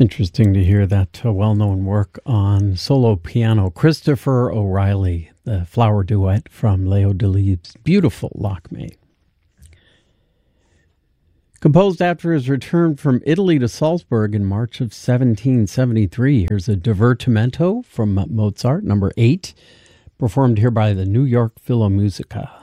Interesting to hear that well-known work on solo piano. Christopher O'Reilly, the flower duet from Leo Delibes' beautiful Lakme. Composed after his return from Italy to Salzburg in March of 1773. Here's a divertimento from Mozart, number 8, performed here by the New York Philharmonic.